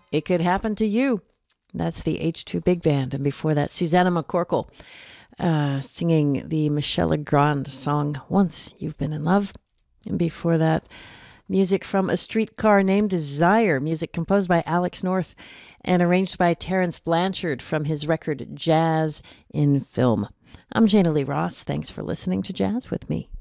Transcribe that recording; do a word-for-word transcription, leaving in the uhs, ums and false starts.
It Could Happen to You. That's the H two Big Band. And before that, Susanna McCorkle uh, singing the Michel Legrand song, Once You've Been in Love. And before that, music from A Streetcar Named Desire, music composed by Alex North and arranged by Terence Blanchard from his record Jazz in Film. I'm Jana Lee Ross. Thanks for listening to Jazz with me.